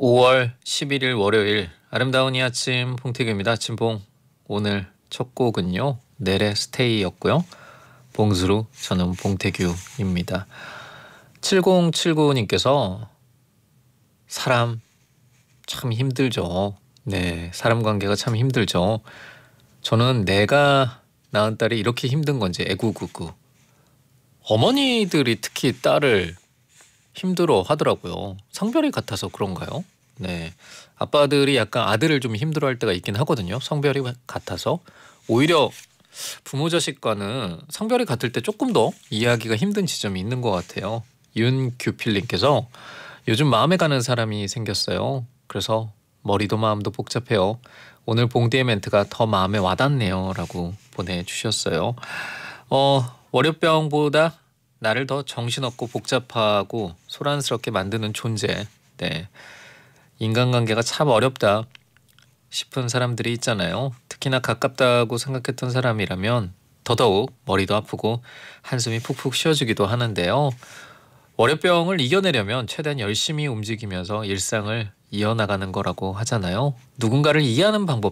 5월 11일 월요일 아름다운 이 아침 봉태규입니다. 아침봉 오늘 첫 곡은요. 넬의 스테이였고요. 봉수루 저는 봉태규입니다. 7079님께서 사람 참 힘들죠. 네, 사람 관계가 참 힘들죠. 저는 내가 낳은 딸이 이렇게 힘든 건지 애구구구. 어머니들이 특히 딸을 힘들어 하더라고요. 성별이 같아서 그런가요? 네. 아빠들이 약간 아들을 좀 힘들어할 때가 있긴 하거든요. 성별이 같아서. 오히려 부모 자식과는 성별이 같을 때 조금 더 이해하기가 힘든 지점이 있는 것 같아요. 윤규필님께서 요즘 마음에 가는 사람이 생겼어요. 그래서 머리도 마음도 복잡해요. 오늘 봉디의 멘트가 더 마음에 와닿네요. 라고 보내주셨어요. 월요병보다 나를 더 정신없고 복잡하고 소란스럽게 만드는 존재. 네. 인간관계가 참 어렵다 싶은 사람들이 있잖아요. 특히나 가깝다고 생각했던 사람이라면 더더욱 머리도 아프고 한숨이 푹푹 쉬어지기도 하는데요. 월요병을 이겨내려면 최대한 열심히 움직이면서 일상을 이어나가는 거라고 하잖아요. 누군가를 이해하는 방법